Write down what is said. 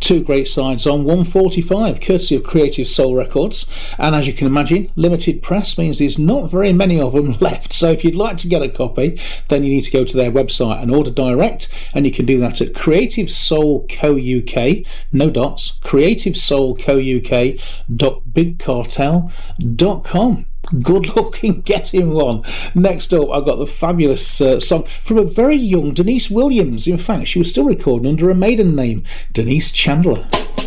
Two great sides on 145, courtesy of Creative Soul Records. And as you can imagine, limited press means there's not very many of them left. So if you'd like to get a copy, then you need to go to their website and order direct. And you can do that at Creative Soul Co UK, no dots, creativesoulcouk.bigcartel.com. Good luck in getting one. Next up, I've got the fabulous song from a very young Denise Williams. In fact, she was still recording under a maiden name, Denise Chandler.